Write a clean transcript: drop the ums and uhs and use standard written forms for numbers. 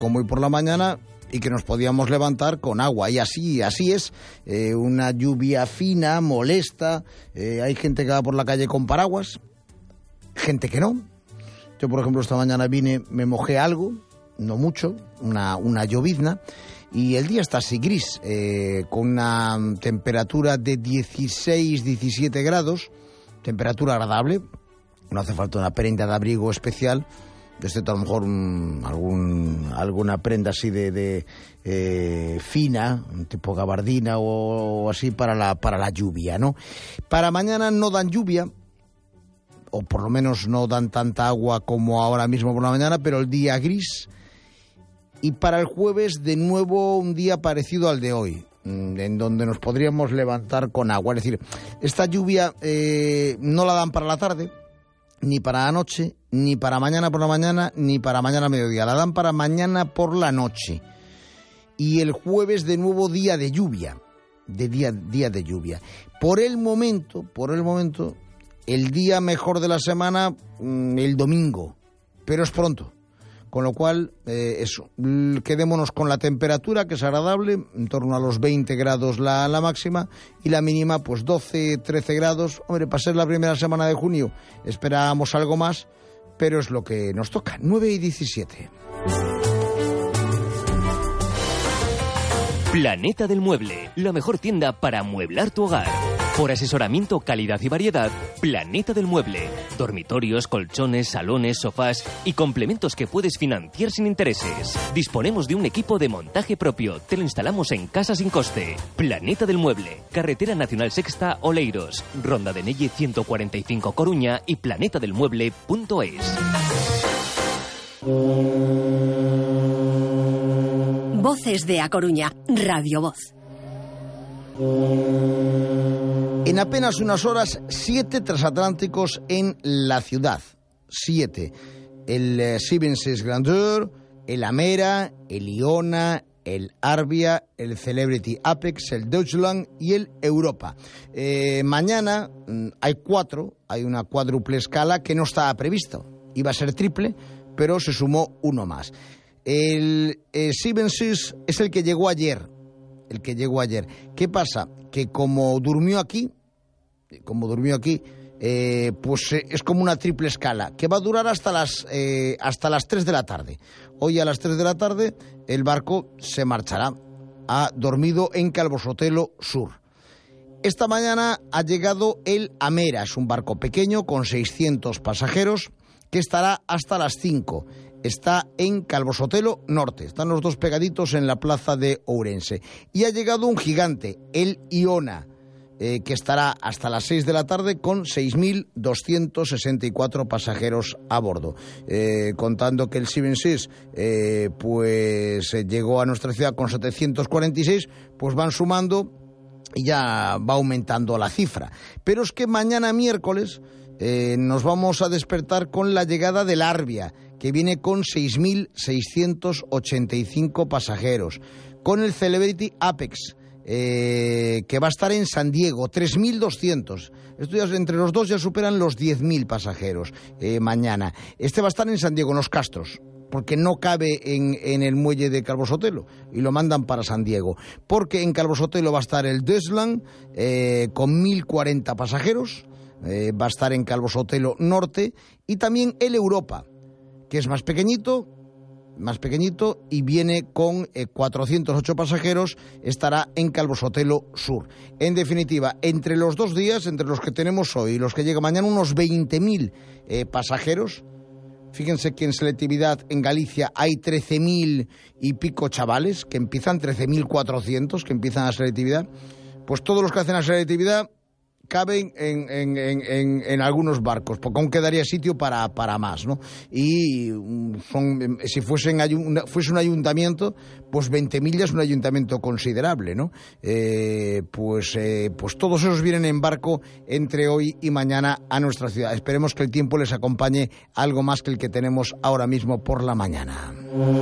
como hoy por la mañana, y que nos podíamos levantar con agua. Y así es, una lluvia fina, molesta. Hay gente que va por la calle con paraguas, gente que no. Yo, por ejemplo, esta mañana vine, me mojé algo, no mucho, una llovizna, y el día está así gris, con una temperatura de 16-17 grados, temperatura agradable. No hace falta una prenda de abrigo especial, excepto a lo mejor alguna prenda así de fina, tipo gabardina o así para la lluvia, ¿no? Para mañana no dan lluvia, o por lo menos no dan tanta agua como ahora mismo por la mañana, pero el día gris. Y para el jueves, de nuevo, un día parecido al de hoy, en donde nos podríamos levantar con agua. Es decir, esta lluvia no la dan para la tarde, ni para la noche, ni para mañana por la mañana, ni para mañana a mediodía. La dan para mañana por la noche. Y el jueves, de nuevo, día de lluvia. Día de lluvia. Por el momento, el día mejor de la semana, el domingo. Pero es pronto. Con lo cual, quedémonos con la temperatura, que es agradable, en torno a los 20 grados la máxima, y la mínima, pues 12-13 grados. Hombre, para ser la primera semana de junio esperábamos algo más, pero es lo que nos toca, 9:17. Planeta del Mueble, la mejor tienda para amueblar tu hogar. Por asesoramiento, calidad y variedad, Planeta del Mueble. Dormitorios, colchones, salones, sofás y complementos que puedes financiar sin intereses. Disponemos de un equipo de montaje propio. Te lo instalamos en casa sin coste. Planeta del Mueble. Carretera Nacional Sexta, Oleiros. Ronda de Nelle 145 Coruña y planetadelmueble.es. Voces de A Coruña, Radio Voz. En apenas unas horas, 7 transatlánticos en la ciudad. 7. El Seven Seas Grandeur, el Amera, el Iona, el Arbia, el Celebrity Apex, el Deutschland y el Europa. Mañana hay 4, hay una cuádruple escala que no estaba previsto. Iba a ser triple, pero se sumó uno más. El Seven Seas es el que llegó ayer. ¿Qué pasa? Que como durmió aquí, pues es como una triple escala, que va a durar hasta las 3 de la tarde. Hoy a las 3 de la tarde el barco se marchará. Ha dormido en Calvo Sotelo Sur. Esta mañana ha llegado el Amera, es un barco pequeño con 600 pasajeros, que estará hasta las 5. Está en Calvo Sotelo Norte. Están los dos pegaditos en la plaza de Ourense. Y ha llegado un gigante, el Iona, que estará hasta las 6 de la tarde con 6.264 pasajeros a bordo. Contando que el Seven Seas llegó a nuestra ciudad con 746, pues van sumando y ya va aumentando la cifra. Pero es que mañana miércoles nos vamos a despertar con la llegada del Arbia, que viene con 6.685 pasajeros, con el Celebrity Apex, que va a estar en San Diego, 3.200. Esto ya, entre los dos ya superan los 10.000 pasajeros mañana. Este va a estar en San Diego, en Los Castros, porque no cabe en el muelle de Calvo Sotelo y lo mandan para San Diego. Porque en Calvo Sotelo va a estar el Deutschland con 1.040 pasajeros, va a estar en Calvo Sotelo Norte, y también el Europa, que es más pequeñito y viene con 408 pasajeros, estará en Calvo Sotelo Sur. En definitiva, entre los 2 días, entre los que tenemos hoy y los que llegan mañana, unos 20.000 pasajeros. Fíjense que en selectividad en Galicia hay 13.000 y pico chavales que empiezan, 13.400 que empiezan la selectividad. Pues todos los que hacen la selectividad caben en algunos barcos, porque aún quedaría sitio para más, ¿no? Y si fuese un ayuntamiento, pues 20.000 ya es un ayuntamiento considerable, ¿no? Pues todos esos vienen en barco entre hoy y mañana a nuestra ciudad. Esperemos que el tiempo les acompañe algo más que el que tenemos ahora mismo por la mañana.